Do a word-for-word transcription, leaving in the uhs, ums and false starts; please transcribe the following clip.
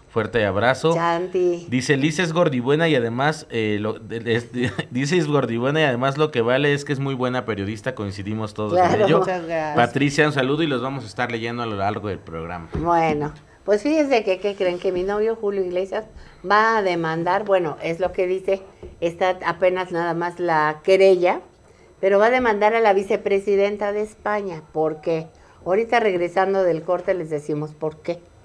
Fuerte abrazo. Chanti. Dice, Liz es gordibuena y además, eh, lo, es, dice es gordibuena y además lo que vale es que es muy buena periodista, coincidimos todos Claro. en ello. Muchas gracias. Patricia, un saludo y los vamos a estar leyendo a lo largo del programa. Bueno, pues fíjense que, ¿qué creen? Que mi novio Julio Iglesias va a demandar, bueno, es lo que dice, está apenas nada más la querella, pero va a demandar a la vicepresidenta de España. ¿Por qué? Ahorita regresando del corte les decimos por qué.